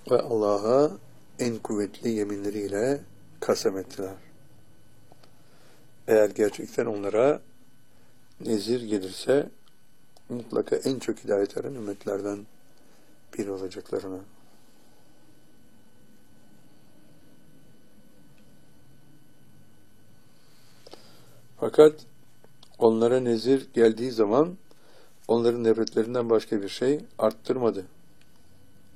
ve Allah'a en kuvvetli yeminleriyle kasem ettiler. Eğer gerçekten onlara nezir gelirse mutlaka en çok hidayet eren ümmetlerden biri olacaklarına. Fakat onlara nezir geldiği zaman onların devletlerinden başka bir şey arttırmadı.